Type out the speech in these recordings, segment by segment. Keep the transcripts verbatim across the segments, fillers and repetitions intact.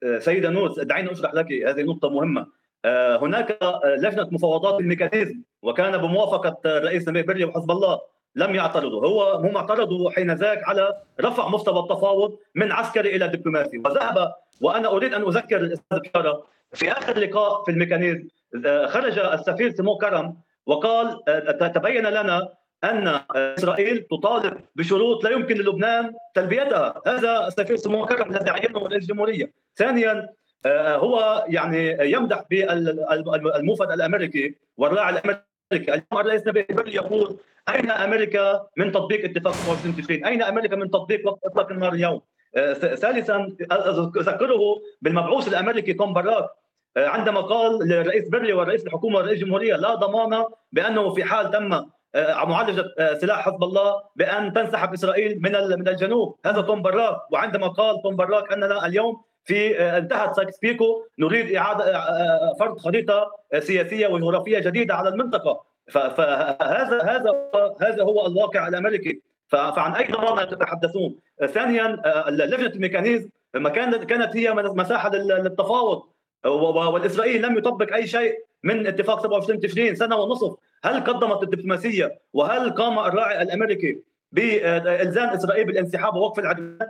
سيدة نور، دعيني أشرح لك هذه نقطة مهمة. هناك لجنة مفاوضات الميكانيزم، وكان بموافقة الرئيس نبيه برلي وحزب الله، لم يعترضوا. هو هم اعترضوا حينذاك على رفع مستوى التفاوض من عسكري إلى دبلوماسي، وذهب. وأنا أريد أن أذكر الأستاذ بشارة في آخر لقاء في الميكانيزم خرج السفير سمو كرم وقال تبين لنا أن إسرائيل تطالب بشروط لا يمكن للبنان تلبيتها. هذا السفير سمو كرم الذي عينه رئيس الجمهورية. ثانيا، هو يعني يمدح بالموفد الأمريكي والراعي الأمريكي. اليوم الرئيس نبيه برلي يقول أين أمريكا من تطبيق اتفاق سبعة وعشرين تشرين؟ أين أمريكا من تطبيق وقت إطلاق النار اليوم؟ ثالثا، أذكره بالمبعوث الأمريكي توم باراك عندما قال للرئيس برلي ورئيس الحكومة ورئيس الجمهورية لا ضمان بأنه في حال تم معالجة سلاح حزب الله بأن تنسحب إسرائيل من من الجنوب. هذا توم باراك. وعندما قال توم باراك أننا اليوم في انتهت سايكس بيكو نريد إعادة فرض خريطة سياسية وجغرافية جديدة على المنطقة. فهذا هذا هذا هو الواقع الأمريكي. فعن أي ضمان تتحدثون؟ ثانيا، لجنة الميكانيزم كانت هي مساحة للتفاوض، والإسرائيل لم يطبق أي شيء من اتفاق سبعة وعشرين تشرين سنة ونصف. هل قدمت الدبلوماسية وهل قام الراعي الأمريكي بإلزام إسرائيل بالانسحاب ووقف العدوان؟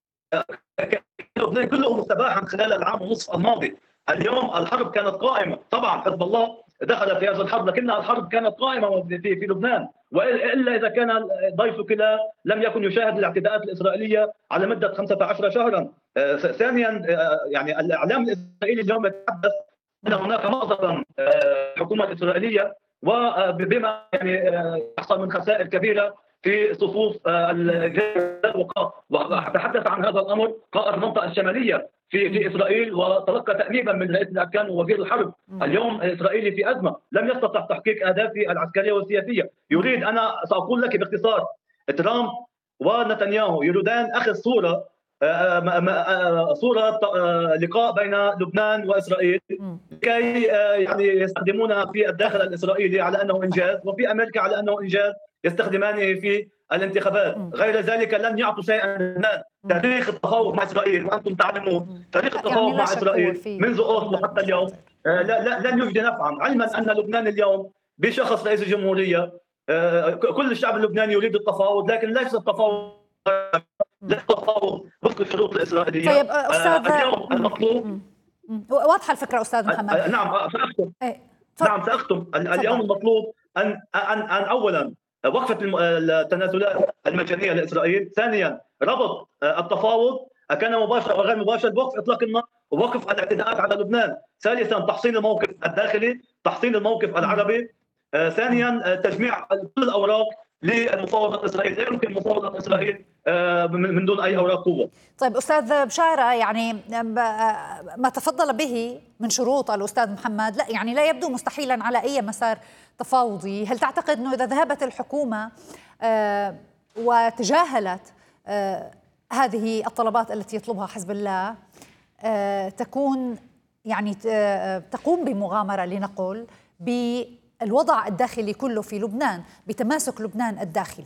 كله مستباحا خلال العام ونصف الماضي. اليوم الحرب كانت قائمة. طبعا حزب الله دخل في هذه الحرب، لكن الحرب كانت قائمة في, في لبنان، وإلا إذا كان ضيفك لا لم يكن يشاهد الاعتداءات الإسرائيلية على مدة خمسة عشر شهرا. ثانيا، يعني الإعلام الإسرائيلي اليوم يتحدث أن هناك مأزقا الحكومة الإسرائيلية وبما يعني يحصل من خسائر كبيرة في صفوف الجيش. وتحدث عن هذا الأمر قائد المنطقة الشمالية في في إسرائيل، وتلقى تأنيبا من رئيس الأركان ووزير الحرب. اليوم إسرائيلي في أزمة، لم يستطع تحقيق أهدافه العسكرية والسياسية. يريد، أنا سأقول لك باختصار، ترامب ونتنياهو يريدان أخذ صورة صورة لقاء بين لبنان وإسرائيل كي يعني يستخدمونها في الداخل الإسرائيلي على أنه إنجاز، وفي أمريكا على أنه إنجاز يستخدمانه في الانتخابات. غير ذلك لن يعطوا شيئا للناس. تاريخ التفاوض مع إسرائيل وأنتم تعلمون تاريخ التفاوض مع إسرائيل منذ أوسلو حتى اليوم لا لا لن يجدي نفعا، علما أن لبنان اليوم بشخص رئيس الجمهورية كل الشعب اللبناني يريد التفاوض، لكن ليس التفاوض التفاوض وفق الشروط الإسرائيلية. طيب أستاذ، اليوم المطلوب واضحة الفكرة أستاذ محمد. نعم سأختم. نعم سأختم. اليوم المطلوب أن أن أن أولا وقفة التنازلات المجانية لإسرائيل. ثانيا، ربط التفاوض كان مباشر وغير مباشر بوقف إطلاق النار ووقف الاعتداءات على لبنان. ثالثا، تحصين الموقف الداخلي، تحصين الموقف العربي. ثانيا، تجميع كل الأوراق للمفاوضة إسرائيل. لا يمكن مفاوضة إسرائيل من دون أي أوراق قوة. طيب أستاذ بشارة، يعني ما تفضل به من شروط الأستاذ محمد لا يعني لا يبدو مستحيلا على أي مسار تفاوضي. هل تعتقد أنه إذا ذهبت الحكومة وتجاهلت هذه الطلبات التي يطلبها حزب الله تكون يعني تقوم بمغامرة لنقل بالوضع الداخلي كله في لبنان، بتماسك لبنان الداخلي؟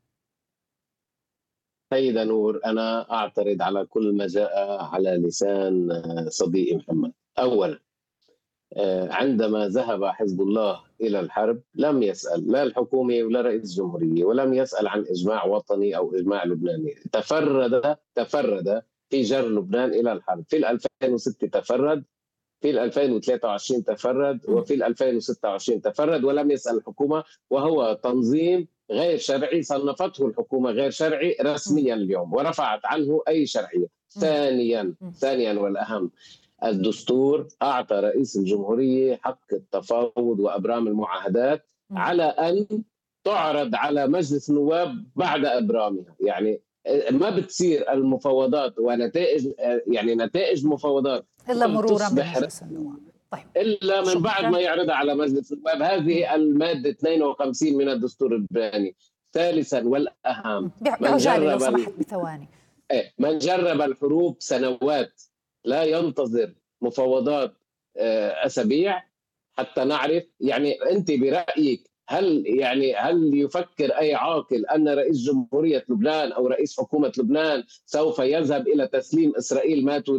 سيدة نور، أنا أعترض على كل ما جاء على لسان صديقي محمد. أولا، عندما ذهب حزب الله إلى الحرب لم يسأل لا الحكومة ولا رئيس الجمهورية، ولم يسأل عن إجماع وطني أو إجماع لبناني. تفرد تفرد في جر لبنان إلى الحرب. في ألفين وستة تفرد، في ألفين وثلاثة وعشرين تفرد، وفي ألفين وستة وعشرين تفرد، ولم يسأل الحكومة، وهو تنظيم غير شرعي صنفته الحكومة غير شرعي رسميا اليوم ورفعت عنه أي شرعية. ثانيا ثانيا والأهم، الدستور أعطى رئيس الجمهورية حق التفاوض وأبرام المعاهدات على أن تعرض على مجلس النواب بعد إبرامها. يعني ما بتصير المفاوضات ونتائج يعني نتائج المفاوضات إلا مرورا بمجلس النواب. طيب. إلا من بعد ما يعرضها على مجلس النواب. هذه المادة اثنين وخمسين من الدستور اللبناني. ثالثا والأهم، من جرب سمحت بثواني من جرب الحروب سنوات لا ينتظر مفاوضات أسابيع حتى نعرف. يعني أنت برأيك هل يعني هل يفكر أي عاقل أن رئيس جمهورية لبنان أو رئيس حكومة لبنان سوف يذهب إلى تسليم إسرائيل ما